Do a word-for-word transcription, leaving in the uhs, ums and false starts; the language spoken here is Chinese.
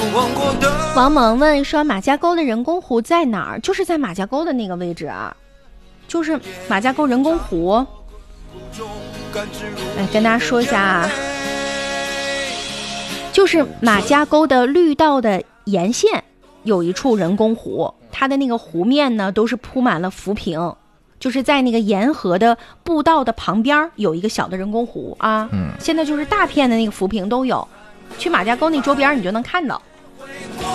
王萌问说马家沟的人工湖在哪儿？就是在马家沟的那个位置啊，就是马家沟人工湖。来跟大家说一下啊，就是马家沟的绿道的沿线有一处人工湖，它的那个湖面呢都是铺满了浮萍，就是在那个沿河的步道的旁边有一个小的人工湖啊。嗯，现在就是大片的那个浮萍都有，去马家沟那周边你就能看到。